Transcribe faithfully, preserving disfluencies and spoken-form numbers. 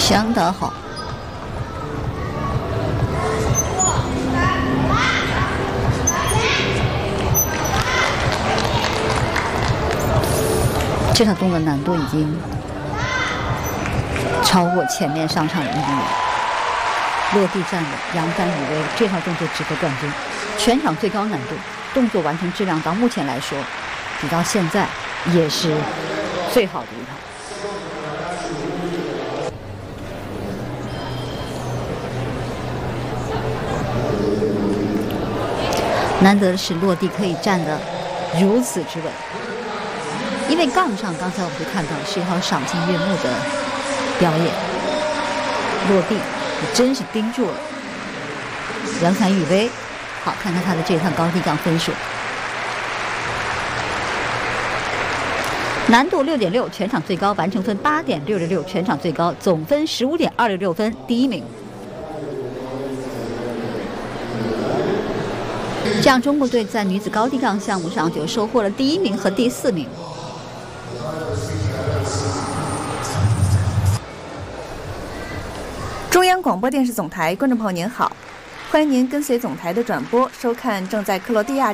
相当好。这场动作难度已经超过前面上场的一名。落地站稳，扬帆雨威，这套动作值得冠军。全场最高难度，动作完成质量到目前来说，比到现在也是最好的一套。难得的是落地可以站得如此之稳，因为杠上刚才我们就看到是一套赏心悦目的表演，落地也真是盯住了，扬帆雨威。好，看看他的这一趟高低杠分数，难度六点六，全场最高，完成分八点六六六，全场最高，总分十五点二六六分，第一名。这样，中国队在女子高低杠项目上就收获了第一名和第四名。 中央广播电视总台观众朋友您好，欢迎您跟随总台的转播收看正在克罗地亚